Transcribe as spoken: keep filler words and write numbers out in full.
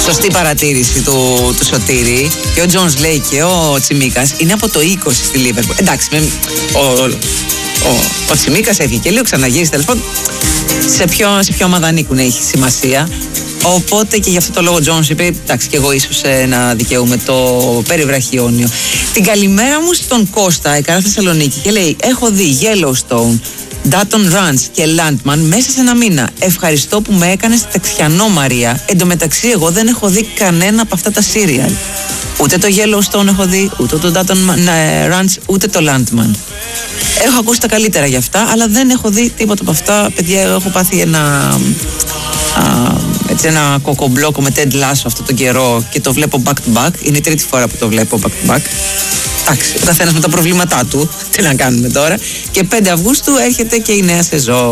Σωστή παρατήρηση του, του Σωτήρη. Και ο Τζόνς λέει και ο Τσιμίκας είναι από το είκοσι στη Λίβερπουλ. Εντάξει, με, ο, ο, ο, ο Τσιμίκας έφυγε και λίγο ξαναγύρισε. Τέλος πάντων, σε ποιο, σε ποιο ομάδα ανήκουν έχει σημασία. Οπότε και γι' αυτό το λόγο ο Τζόνς είπε: εντάξει, και εγώ ίσως ε, να δικαιούμαι το περιβραχιόνιο. Την καλημέρα μου στον Κώστα, έκανα Θεσσαλονίκη και λέει: έχω δει Yellowstone, Dutton Ranch και Landman μέσα σε ένα μήνα. Ευχαριστώ που με έκανες ταξιανό, Μαρία. Εν τω μεταξύ, εγώ δεν έχω δει κανένα από αυτά τα σύριαλ. Ούτε το Yellowstone έχω δει, ούτε το Dutton Ranch, ούτε το Landman. Έχω ακούσει τα καλύτερα για αυτά, αλλά δεν έχω δει τίποτα από αυτά. Παιδιά, έχω πάθει ένα, α, έτσι ένα κοκομπλόκο με Ted Lasso αυτό τον καιρό και το βλέπω back to back. Είναι η τρίτη φορά που το βλέπω back to back. Εντάξει, ο καθένας με τα προβλήματά του. Τι να κάνουμε τώρα. Και πέντε Αυγούστου έρχεται και η νέα σεζόν.